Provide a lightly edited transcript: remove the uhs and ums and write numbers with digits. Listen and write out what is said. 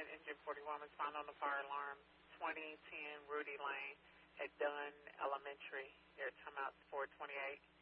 engine 41 was found on the fire alarm, 2010 Rudy Lane at Dunn Elementary. Their timeout's 4:28.